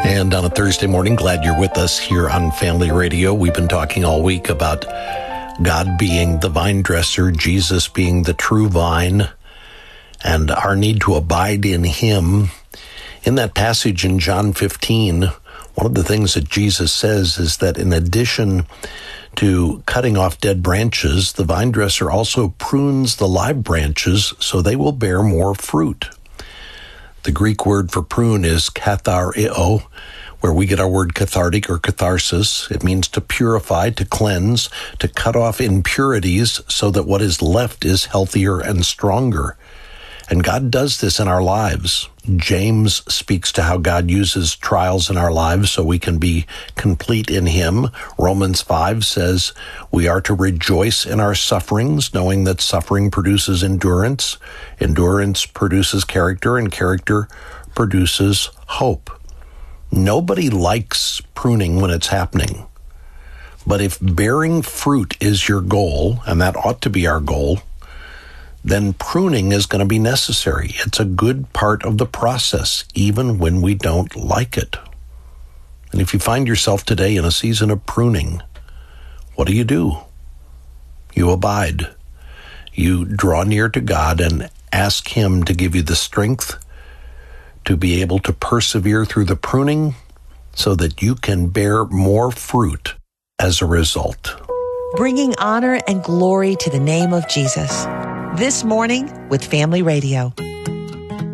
And on a Thursday morning, glad you're with us here on Family Radio. We've been talking all week about God being the vine dresser, Jesus being the true vine, and our need to abide in Him. In that passage in John 15, one of the things that Jesus says is that in addition to cutting off dead branches, the vine dresser also prunes the live branches so they will bear more fruit. The Greek word for prune is kathario, where we get our word cathartic or catharsis. It means to purify, to cleanse, to cut off impurities so that what is left is healthier and stronger. And God does this in our lives. James speaks to how God uses trials in our lives so we can be complete in Him. Romans 5 says we are to rejoice in our sufferings, knowing that suffering produces endurance. Endurance produces character, and character produces hope. Nobody likes pruning when it's happening. But if bearing fruit is your goal, and that ought to be our goal, then pruning is going to be necessary. It's a good part of the process, even when we don't like it. And if you find yourself today in a season of pruning, what do? You abide. You draw near to God and ask Him to give you the strength to be able to persevere through the pruning so that you can bear more fruit as a result. Bringing honor and glory to the name of Jesus. This morning with Family Radio.